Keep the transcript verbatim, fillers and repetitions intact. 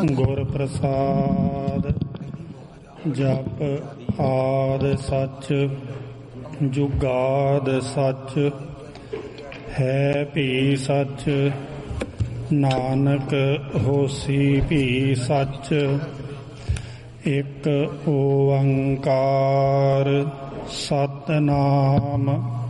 ਗੁਰ ਪ੍ਰਸਾਦ। ਜਪ ਆਦਿ ਸੱਚ ਜੁਗਾਦ ਸੱਚ, ਹੈ ਭੀ ਸੱਚ ਨਾਨਕ ਹੋਸੀ ਭੀ ਸੱਚ। ਇਕ ਓੰਕਾਰ ਸਤਿਨਾਮ